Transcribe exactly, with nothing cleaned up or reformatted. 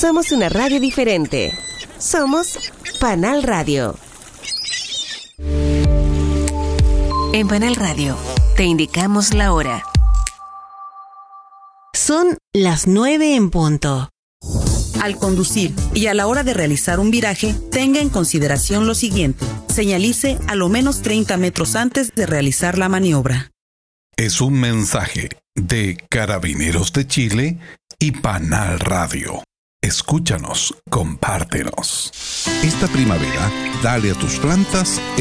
Somos una radio diferente. Somos Panal Radio. En Panal Radio te indicamos la hora. Son las nueve en punto. Al conducir y a la hora de realizar un viraje, tenga en consideración lo siguiente. Señalice a lo menos treinta metros antes de realizar la maniobra. Es un mensaje de Carabineros de Chile y Panal Radio. Escúchanos, compártenos. Esta primavera, dale a tus plantas